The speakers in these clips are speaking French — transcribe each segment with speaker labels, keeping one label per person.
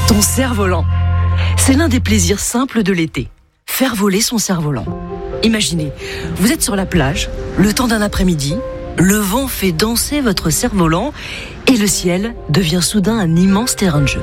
Speaker 1: Ton cerf-volant. C'est l'un des plaisirs simples de l'été. Faire voler son cerf-volant. Imaginez, vous êtes sur la plage, le temps d'un après-midi, le vent fait danser votre cerf-volant et le ciel devient soudain un immense terrain de jeu.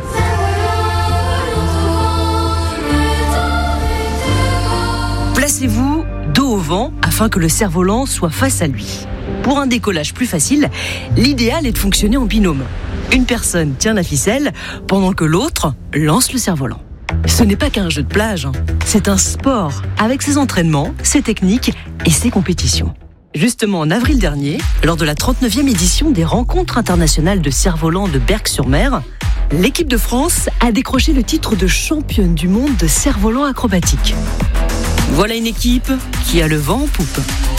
Speaker 1: Placez-vous dos au vent afin que le cerf-volant soit face à lui. Pour un décollage plus facile, l'idéal est de fonctionner en binôme. Une personne tient la ficelle pendant que l'autre lance le cerf-volant. Ce n'est pas qu'un jeu de plage, c'est un sport avec ses entraînements, ses techniques et ses compétitions. Justement, en avril dernier, lors de la 39e édition des rencontres internationales de cerf-volant de Berck-sur-Mer, l'équipe de France a décroché le titre de championne du monde de cerf-volant acrobatique. Voilà une équipe qui a le vent en poupe.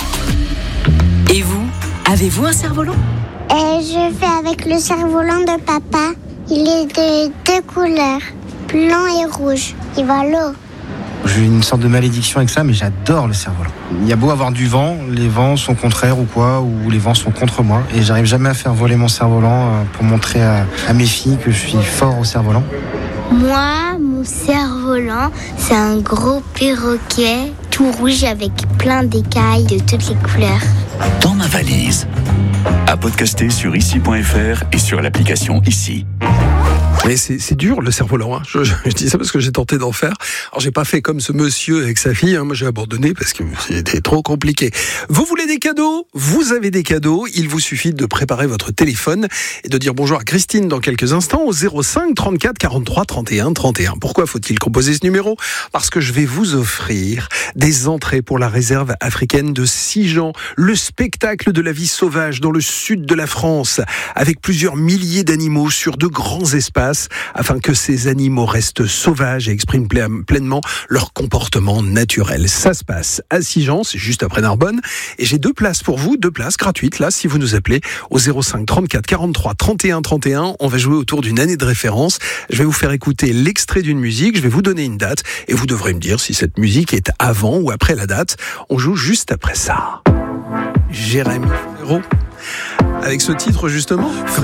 Speaker 1: Et vous, avez-vous un cerf-volant ?
Speaker 2: Je fais avec le cerf-volant de papa. Il est de 2 couleurs, blanc et rouge. Il va à l'eau.
Speaker 3: J'ai une sorte de malédiction avec ça, mais j'adore le cerf-volant. Il y a beau avoir du vent, les vents sont contraires ou quoi, ou les vents sont contre moi. Et j'arrive jamais à faire voler mon cerf-volant pour montrer à mes filles que je suis fort au cerf-volant.
Speaker 2: Moi, mon cerf-volant, c'est un gros perroquet tout rouge avec plein d'écailles de toutes les couleurs.
Speaker 4: Dans ma valise. À podcaster sur ici.fr et sur l'application Ici.
Speaker 5: Mais c'est dur le cerf-volant. Je dis ça parce que j'ai tenté d'en faire. Alors j'ai pas fait comme ce monsieur avec sa fille. Moi j'ai abandonné parce que c'était trop compliqué. Vous voulez des cadeaux ? Vous avez des cadeaux. Il vous suffit de préparer votre téléphone et de dire bonjour à Christine dans quelques instants au 05 34 43 31 31. Pourquoi faut-il composer ce numéro ? Parce que je vais vous offrir des entrées pour la réserve africaine de Sijan, le spectacle de la vie sauvage dans le sud de la France, avec plusieurs milliers d'animaux sur de grands espaces, afin que ces animaux restent sauvages et expriment pleinement leur comportement naturel. Ça se passe à Sijan, c'est juste après Narbonne, et j'ai 2 places pour vous, 2 places gratuites, là, si vous nous appelez au 05 34 43 31 31. On va jouer autour d'une année de référence. Je vais vous faire écouter l'extrait d'une musique, je vais vous donner une date, et vous devrez me dire si cette musique est avant ou après la date. On joue juste après ça. Jérémy Frérot, avec ce titre justement,